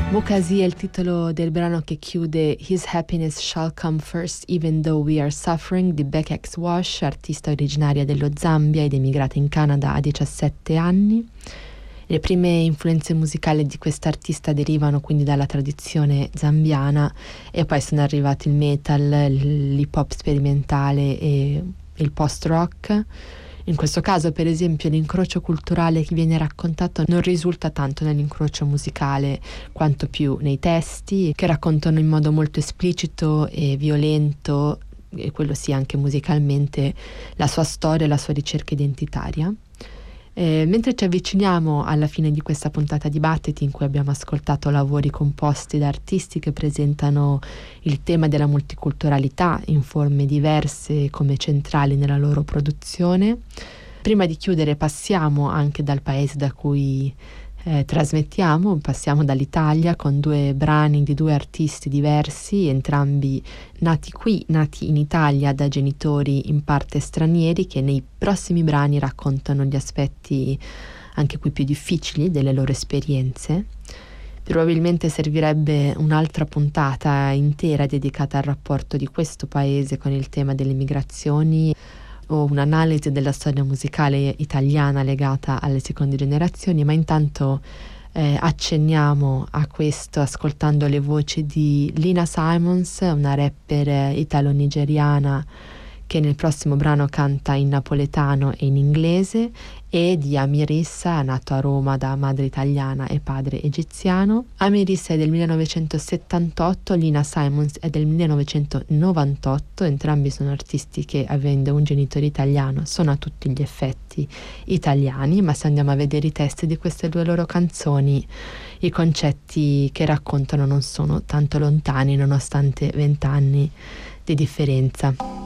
Mukasey è il titolo del brano che chiude His Happiness Shall Come First Even Though We Are Suffering di Beck X Wash, artista originaria dello Zambia ed emigrata in Canada a 17 anni. Le prime influenze musicali di quest'artista derivano quindi dalla tradizione zambiana e poi sono arrivati il metal, l'hip hop sperimentale e il post-rock. In questo caso, per esempio, l'incrocio culturale che viene raccontato non risulta tanto nell'incrocio musicale quanto più nei testi, che raccontano in modo molto esplicito e violento, e quello sì anche musicalmente, la sua storia e la sua ricerca identitaria. Mentre ci avviciniamo alla fine di questa puntata di Battiti, in cui abbiamo ascoltato lavori composti da artisti che presentano il tema della multiculturalità in forme diverse come centrali nella loro produzione, prima di chiudere passiamo anche dal paese da cui trasmettiamo, passiamo dall'Italia con due brani di due artisti diversi, entrambi nati qui, nati in Italia da genitori in parte stranieri, che nei prossimi brani raccontano gli aspetti anche qui più difficili delle loro esperienze. Probabilmente servirebbe un'altra puntata intera dedicata al rapporto di questo paese con il tema delle migrazioni, o un'analisi della storia musicale italiana legata alle seconde generazioni, ma intanto accenniamo a questo ascoltando le voci di Lina Simons, una rapper italo-nigeriana che nel prossimo brano canta in napoletano e in inglese, e di Amir Issa, nato a Roma da madre italiana e padre egiziano. Amir Issa è del 1978, Lina Simons è del 1998, entrambi sono artisti che, avendo un genitore italiano, sono a tutti gli effetti italiani, ma se andiamo a vedere i testi di queste due loro canzoni, i concetti che raccontano non sono tanto lontani nonostante 20 anni di differenza.